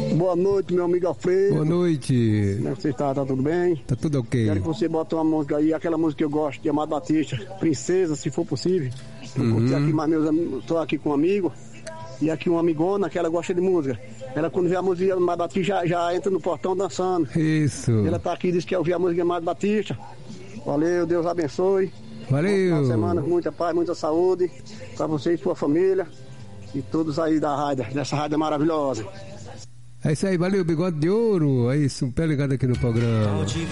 Boa noite, meu amigo Alfredo. Boa noite. Como é que você está? Tá tudo bem? Tá tudo ok. Quero que você bote uma música aí, aquela música que eu gosto, de Amado Batista, Princesa, se for possível. Estou aqui com um amigo, e aqui uma amigona que ela gosta de música. Ela, quando vê a música de Amado Batista, já entra no portão dançando. Isso. Ela tá aqui e diz que quer ouvir a música de Amado Batista. Valeu, Deus abençoe. Valeu. Uma semana com muita paz, muita saúde para você e sua família e todos aí da rádio, dessa rádio maravilhosa. É isso aí, valeu, Bigode de Ouro. É isso, um pé ligado aqui no programa.